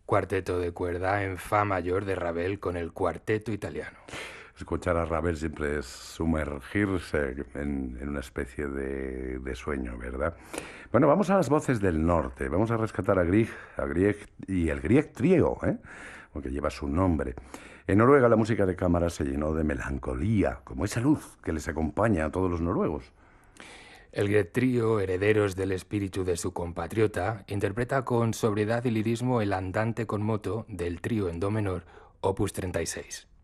Cuarteto de cuerda en fa mayor de Ravel con el cuarteto italiano. Escuchar a Ravel siempre es sumergirse en una especie de sueño, ¿verdad? Bueno, vamos a las voces del norte. Vamos a rescatar a Grieg y el Grieg Trio, ¿eh? Porque lleva su nombre. En Noruega la música de cámara se llenó de melancolía, como esa luz que les acompaña a todos los noruegos. El Grieg Trío, herederos del espíritu de su compatriota, interpreta con sobriedad y lirismo el andante con moto del trío en do menor, opus 36.